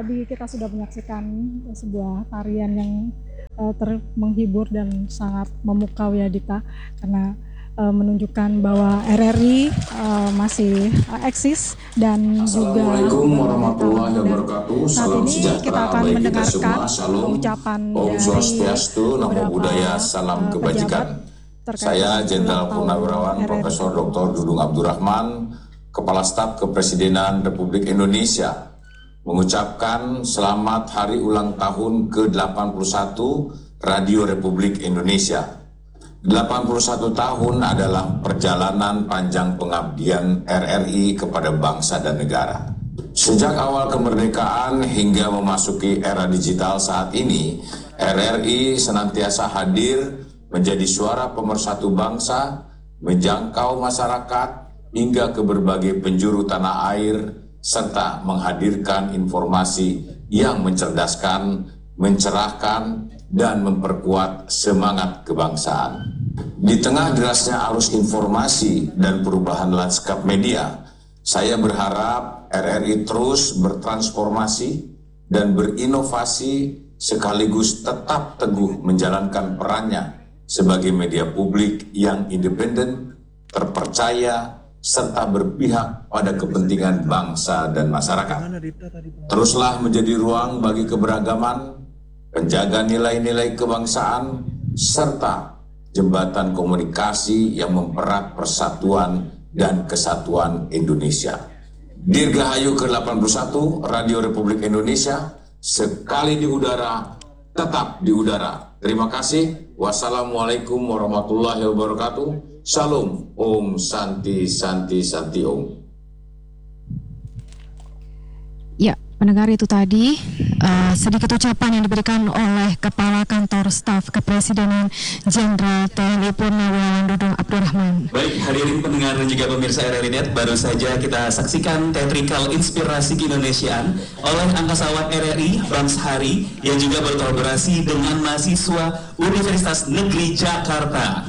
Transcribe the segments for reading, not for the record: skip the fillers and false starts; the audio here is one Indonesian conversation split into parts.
tadi kita sudah menyaksikan sebuah tarian yang menghibur dan sangat memukau ya Dita, karena menunjukkan bahwa RRI masih eksis dan juga Assalamualaikum warahmatullahi wabarakatuh. Salam sejahtera bagi kita semua. Shalom, Om Swastiastu, Namo Buddhaya, salam kebajikan. Saya Jenderal Purnawirawan Profesor Dr. Dudung Abdurrahman, Kepala Staf Kepresidenan Republik Indonesia, mengucapkan selamat hari ulang tahun ke-81 Radio Republik Indonesia. 81 tahun adalah perjalanan panjang pengabdian RRI kepada bangsa dan negara. Sejak awal kemerdekaan hingga memasuki era digital saat ini, RRI senantiasa hadir menjadi suara pemersatu bangsa, menjangkau masyarakat hingga ke berbagai penjuru tanah air, serta menghadirkan informasi yang mencerdaskan, mencerahkan, dan memperkuat semangat kebangsaan. Di tengah derasnya arus informasi dan perubahan lanskap media, saya berharap RRI terus bertransformasi dan berinovasi sekaligus tetap teguh menjalankan perannya sebagai media publik yang independen, terpercaya, serta berpihak pada kepentingan bangsa dan masyarakat. Teruslah menjadi ruang bagi keberagaman, penjaga nilai-nilai kebangsaan, serta jembatan komunikasi yang mempererat persatuan dan kesatuan Indonesia. Dirgahayu ke-81 Radio Republik Indonesia, sekali di udara, tetap di udara. Terima kasih. Wassalamualaikum warahmatullahi wabarakatuh. Shalom. Om Santi Santi Santi Om. Ya, pendengar, itu tadi sedikit ucapan yang diberikan oleh Kepala Kantor Staf Kepresidenan Jenderal TNI Purnawirawan Dudung Abdurrahman. Baik, hadirin pendengar dan juga pemirsa RRI Net, baru saja kita saksikan teatrikal inspirasi keindonesiaan oleh angkasawan RRI Bams Hari yang juga berkolaborasi dengan mahasiswa Universitas Negeri Jakarta.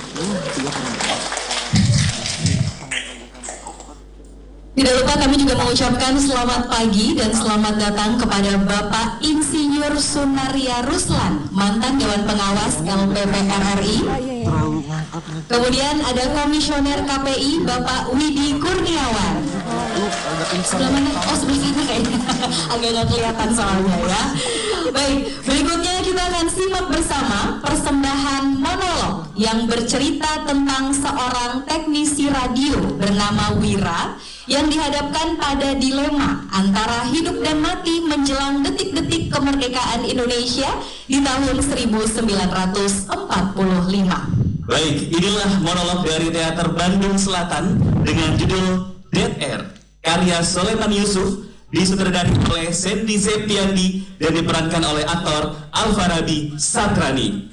Tidak lupa kami juga mengucapkan selamat pagi dan selamat datang kepada Bapak Insinyur Sunaria Ruslan, mantan Dewan Pengawas LPP RRI. Kemudian ada Komisioner KPI Bapak Widi Kurniawan. Sebelah mana? Oh, sebelah sini kayaknya. Agak nggak kelihatan soalnya ya. Baik, berikutnya kita akan simak bersama persembahan monolog yang bercerita tentang seorang teknisi radio bernama Wira yang dihadapkan pada dilema antara hidup dan mati menjelang detik-detik kemerdekaan Indonesia di tahun 1945. Baik, inilah monolog dari Teater Bandung Selatan dengan judul Dead Air, karya Soleman Yusuf, disutradari oleh Sandy Septiandi dan diperankan oleh aktor Alfarabi Satrani.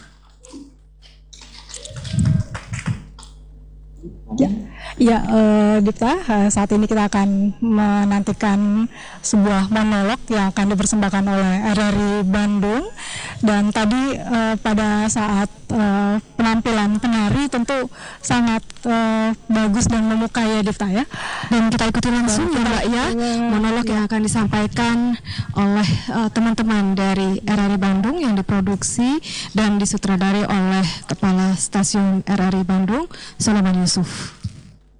Ya, Dita, saat ini kita akan menantikan sebuah monolog yang akan dipersembahkan oleh RRI Bandung. Dan tadi pada saat penampilan penari tentu sangat bagus dan memukai ya Dita ya. Dan kita ikuti langsung ya Mbak ya, monolog yang akan disampaikan oleh teman-teman dari RRI Bandung yang diproduksi dan disutradari oleh Kepala Stasiun RRI Bandung, Soleman Yusuf.